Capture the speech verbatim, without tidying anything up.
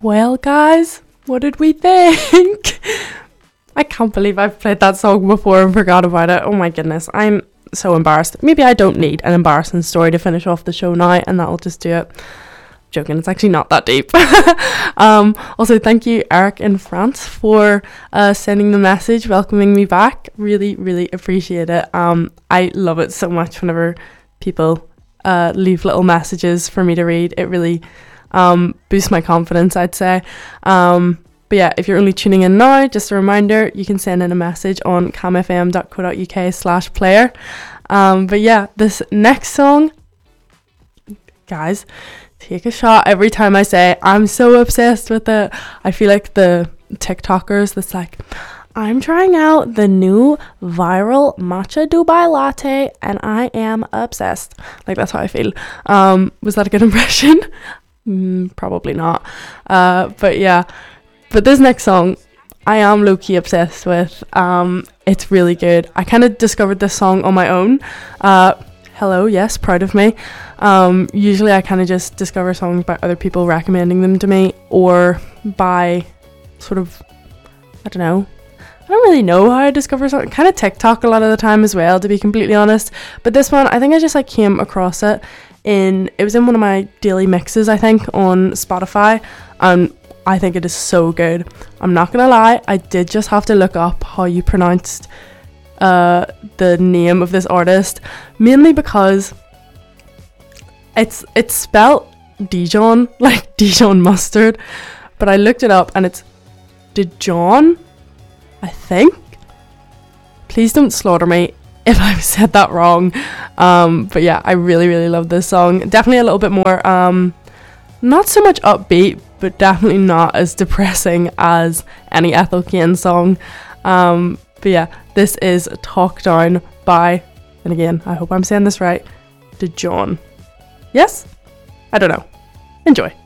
Well, guys, what did we think? I can't believe I've played that song before and forgot about it. Oh my goodness, I'm so embarrassed. Maybe I don't need an embarrassing story to finish off the show now, and that'll just do it. Joking, it's actually not that deep. um, also, thank you, Eric in France, for uh, sending the message, welcoming me back. Really, really appreciate it. Um, I love it so much whenever people uh, leave little messages for me to read. It really um, boosts my confidence, I'd say. Um, but yeah, if you're only tuning in now, just a reminder, you can send in a message on camfm.co.uk slash player. Um, but yeah, this next song, guys, take a shot every time I say I'm so obsessed with it. I feel like the TikTokers that's like, I'm trying out the new viral matcha Dubai latte and I am obsessed. Like, that's how I feel. Um, was that a good impression? mm, probably not. Uh, but yeah, but this next song I am low-key obsessed with. Um, it's really good. I kind of discovered this song on my own. Uh, hello, yes, proud of me. Um, usually I kind of just discover songs by other people recommending them to me, or by sort of, I don't know, I don't really know how I discover something. Kind of TikTok a lot of the time as well, to be completely honest. But this one, I think I just like came across it in, it was in one of my daily mixes, I think, on Spotify. And I think it is so good. I'm not gonna lie, I did just have to look up how you pronounced uh, the name of this artist, mainly because it's it's spelled Dijon, like Dijon mustard, but I looked it up and it's Dijon, I think. Please don't slaughter me if I've said that wrong. Um, but yeah, I really, really love this song. Definitely a little bit more, um, not so much upbeat, but definitely not as depressing as any Ethel Cain song. Um, but yeah, this is Talk Down by, and again, I hope I'm saying this right, Dijon. Yes? I don't know. Enjoy.